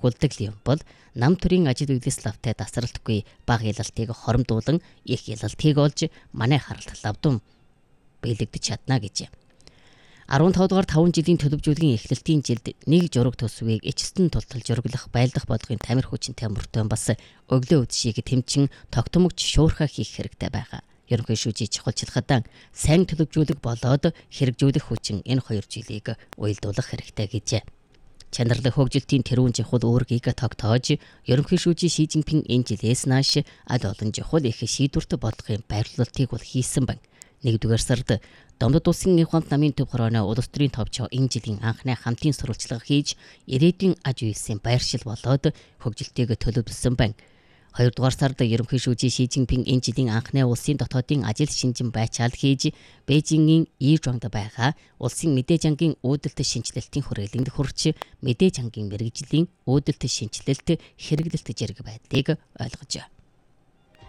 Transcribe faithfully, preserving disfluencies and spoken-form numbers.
сургуульдаг юм бол нам төрийн ажил үйлдэл лавтай тасралтгүй бага ялалтыг хоромдуулан их ялалтыг олж манай харалт лавдун биелэгдэж чадна гэж. арван тавд дугаар таван жилийн төлөвлөжүүлгийн эхлэлтийн жилд нэг жураг төсвийг эчстэн тултал жураглах байлдах бодлогын тамир хүчинтэй мөртөө бас өглөө үдшийг тэмчин тогтмогч шуурхаа хийх хэрэгтэй байгаа. Ерөнхий шүүжийн чухалчилгаан сайн төлөвлөжүүлэх болоод хэрэгжүүлэх хүчин энэ хоёр жилийг уялдуулах хэрэгтэй гэжээ. Чанарлаг хөгжилтийн тэрүүн жихул үүргийг тогтоож ерөнхий шүүжийн Ши Цзиньпин энэ жилээс нааш аль олон жихул их шийдвэрт бодлогын байрлуулалтыг бол хийсэн байна. нэгдүгээр сард Домдод улсын Нефхант намын төв хорооны улс төрийн товчоо энэ жилийн анхны хамтын сурвалжлага хийж ирээдүйн аж үйлсийн байршил болоод хөгжилтийг төлөвлөсөн байна. хоёрдугаар сард ерөнхий шүүжийн Ши Цзиньпин энэ жилийн анхны улсын дотоодын ажил шинжин байчаал хийж Бээжингийн Ийжуангд байгаа улсын мэдээж ангийн үүдэлт шинжилэлтийн хүрээлэнд хүрч мэдээж ангийн мэрэгжлийн үүдэлт шинжилэлт хэрэглэлт зэрэг байдлыг ойлгожээ.